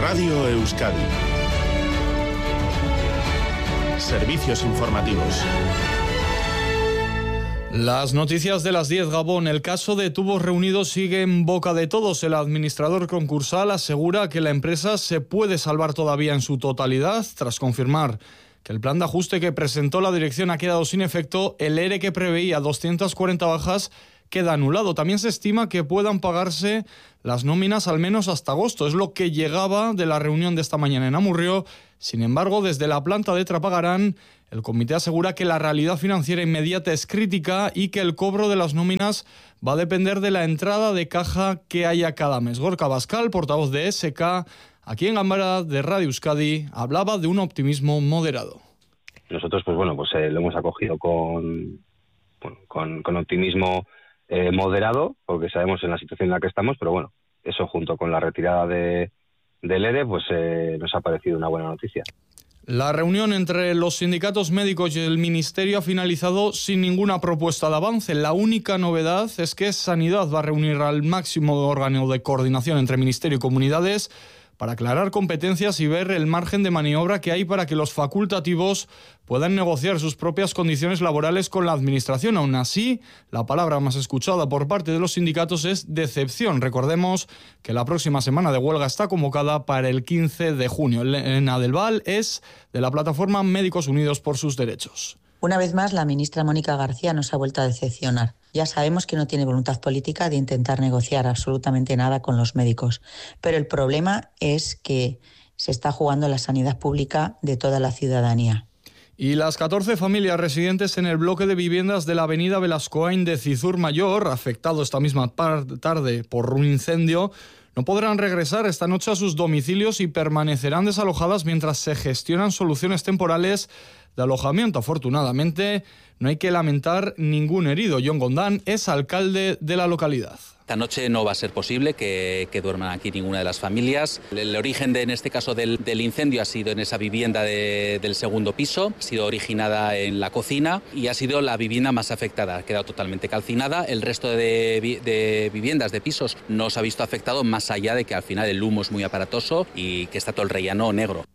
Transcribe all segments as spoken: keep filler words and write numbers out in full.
Radio Euskadi. Servicios informativos. Las noticias de las diez, Gabón. El caso de Tubos Reunidos sigue en boca de todos. El administrador concursal asegura que la empresa se puede salvar todavía en su totalidad. Tras confirmar que el plan de ajuste que presentó la dirección ha quedado sin efecto, el ERE que preveía doscientas cuarenta bajas queda anulado. También se estima que puedan pagarse las nóminas al menos hasta agosto. Es lo que llegaba de la reunión de esta mañana en Amurrio. Sin embargo, desde la planta de Trapagarán, el comité asegura que la realidad financiera inmediata es crítica y que el cobro de las nóminas va a depender de la entrada de caja que haya cada mes. Gorka Bascal, portavoz de E S K, aquí en Gambara de Radio Euskadi, hablaba de un optimismo moderado. Nosotros, pues bueno, pues eh, lo hemos acogido con, bueno, con, con optimismo eh, moderado, porque sabemos en la situación en la que estamos, pero bueno, eso junto con la retirada de, del ERE, pues eh, nos ha parecido una buena noticia. La reunión entre los sindicatos médicos y el Ministerio ha finalizado sin ninguna propuesta de avance. La única novedad es que Sanidad va a reunir al máximo órgano de coordinación entre Ministerio y comunidades para aclarar competencias y ver el margen de maniobra que hay para que los facultativos puedan negociar sus propias condiciones laborales con la Administración. Aún así, la palabra más escuchada por parte de los sindicatos es decepción. Recordemos que la próxima semana de huelga está convocada para el quince de junio. Elena del Val es de la plataforma Médicos Unidos por sus Derechos. Una vez más, la ministra Mónica García nos ha vuelto a decepcionar. Ya sabemos que no tiene voluntad política de intentar negociar absolutamente nada con los médicos, pero el problema es que se está jugando la sanidad pública de toda la ciudadanía. Y las catorce familias residentes en el bloque de viviendas de la avenida Velascoain de Cizur Mayor, afectado esta misma tarde por un incendio, no podrán regresar esta noche a sus domicilios y permanecerán desalojadas mientras se gestionan soluciones temporales de alojamiento. Afortunadamente, no hay que lamentar ningún herido. John Gondán es alcalde de la localidad. Esta noche no va a ser posible que, que duerman aquí ninguna de las familias. El, el origen, de, en este caso, del, del incendio ha sido en esa vivienda de, del segundo piso. Ha sido originada en la cocina y ha sido la vivienda más afectada. Ha quedado totalmente calcinada. El resto de, de viviendas, de pisos, no se ha visto afectado, más allá de que al final el humo es muy aparatoso y que está todo el rellano negro.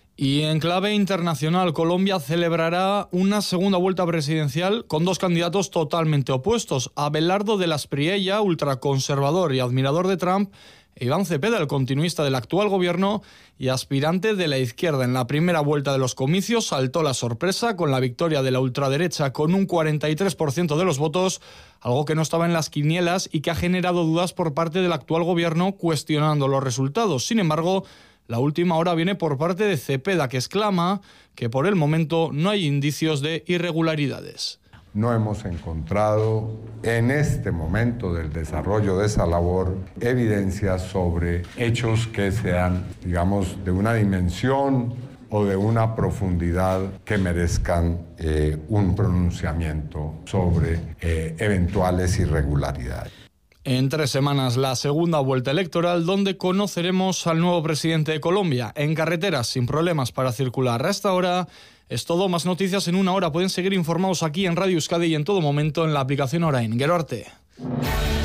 Y en clave internacional, Colombia celebrará una segunda vuelta presidencial con dos candidatos totalmente opuestos. Abelardo de la Espriella, ultraconservador y admirador de Trump, e Iván Cepeda, el continuista del actual gobierno y aspirante de la izquierda. En la primera vuelta de los comicios saltó la sorpresa con la victoria de la ultraderecha con un cuarenta y tres por ciento de los votos, algo que no estaba en las quinielas y que ha generado dudas por parte del actual gobierno cuestionando los resultados. Sin embargo, la última hora viene por parte de Cepeda, que exclama que por el momento no hay indicios de irregularidades. No hemos encontrado en este momento del desarrollo de esa labor evidencias sobre hechos que sean, digamos, de una dimensión o de una profundidad que merezcan eh, un pronunciamiento sobre eh, eventuales irregularidades. En tres semanas, la segunda vuelta electoral, donde conoceremos al nuevo presidente de Colombia. En carreteras, sin problemas para circular. Hasta ahora es todo. Más noticias en una hora. Pueden seguir informados aquí en Radio Euskadi y en todo momento en la aplicación Orain. Gero arte.